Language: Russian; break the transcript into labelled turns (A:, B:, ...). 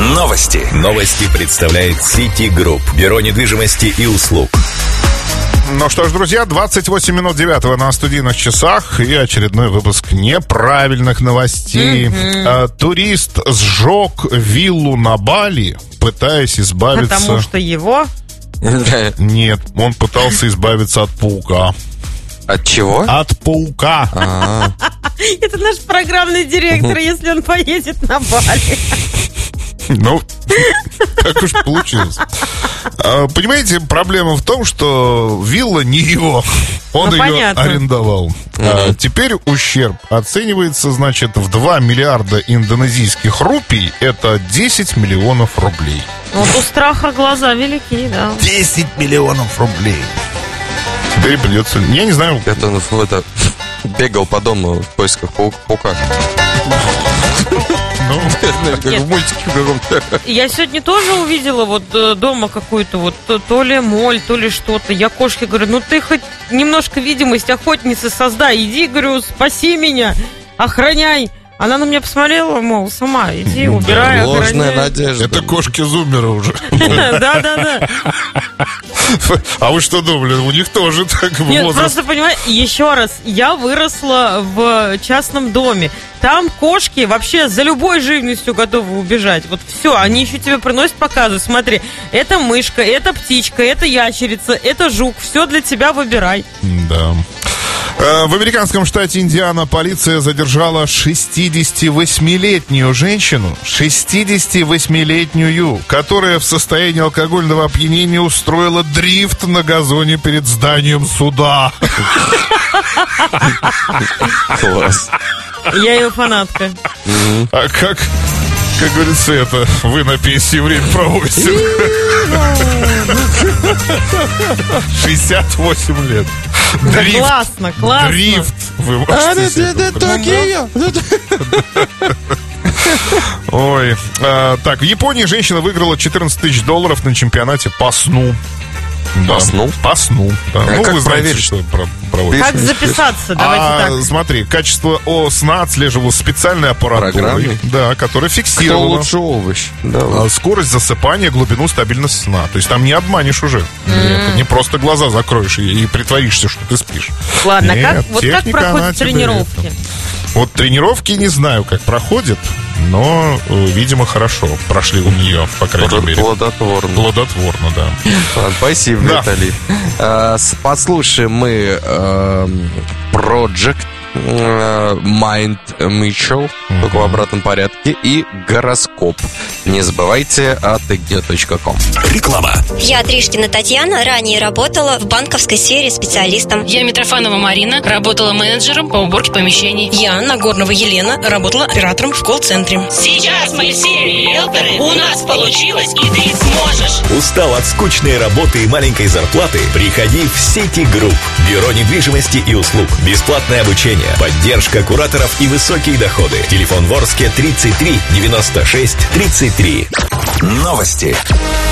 A: Новости. Новости представляет Citigroup. Бюро недвижимости и услуг.
B: Ну что ж, друзья, 28 минут 9 на студийных часах и очередной выпуск неправильных новостей. Турист сжег виллу на Бали, пытаясь избавиться...
C: Потому что его?
B: Нет, он пытался избавиться от паука.
D: От чего?
B: От паука.
C: Это наш программный директор, если он поедет на Бали.
B: Ну, так уж получилось. Понимаете, проблема в том, что вилла не его. Он ее
C: понятно.
B: арендовал. Теперь ущерб оценивается, значит, в 2 миллиарда индонезийских рупий. Это 10 миллионов рублей.
C: Вот у страха глаза велики, да.
B: 10 миллионов рублей. Теперь придется... Я не знаю...
D: Это бегал по дому в поисках паука. Как в мультике каком-то.
C: Я сегодня тоже увидела вот дома какую-то вот то ли моль, то ли что-то. Я кошке говорю, ну ты хоть немножко видимость охотницы создай. Иди, говорю, спаси меня, охраняй. Она на меня посмотрела, мол, сама иди, убирай, охраняй.
D: Ложная надежда.
B: Это кошки-зумеры уже.
C: Да.
B: А вы что думали? У них тоже так
C: Нет,
B: возраст.
C: просто, понимаете, еще раз, я выросла в частном доме. Там кошки вообще за любой живностью готовы убежать. Вот все, они еще тебе приносят, показывают. Смотри, это мышка, это птичка, это ящерица, это жук. Все для тебя выбирай.
B: Да. В американском штате Индиана полиция задержала 68-летнюю женщину, 68-летнюю, которая в состоянии алкогольного опьянения устроила дрифт на газоне перед зданием суда.
D: Класс.
C: Я ее фанатка.
B: А как говорится, это вы на пенсии время проводите. 68 лет. Дрифт.
C: Классно.
B: Дрифт. Вы можете себе представить. Ой. Так, в Японии женщина выиграла $14 тысяч на чемпионате по сну. Да. По сну. Да.
D: А как
B: вы знаете,
D: проверить,
B: что проводится.
C: Как записаться? Давайте так.
B: Смотри, качество сна отслеживал специальный аппарат, да, который
D: Кто
B: фиксировал
D: лучше овощ? Да.
B: скорость засыпания, глубину, стабильность сна. То есть там не обманешь уже. Нет, не просто глаза закроешь и притворишься, что ты спишь.
C: Ладно,
B: Нет,
C: как
B: техника,
C: проходят
B: она тебе
C: тренировки?
B: это. Вот тренировки не знаю, как проходят, но, видимо, хорошо прошли у нее, по крайней мере. Плодотворно, да.
D: Спасибо,
B: Да.
D: Виталий. Послушаем мы Project Mind Mitchell, только в обратном порядке, и гороскоп. Не забывайте atg.com.
A: Реклама.
E: Я Тришкина Татьяна, ранее работала в банковской сфере специалистом.
F: Я Митрофанова Марина, работала менеджером по уборке помещений.
G: Я Нагорнова Елена, работала оператором в колл-центре.
F: Сейчас мы все риэлторы, у нас получилось, и ты сможешь.
A: Устал от скучной работы и маленькой зарплаты? Приходи в Citigroup. Бюро недвижимости и услуг. Бесплатное обучение, поддержка кураторов и высокие доходы. Телефон в Орске 33 96 33. Новости.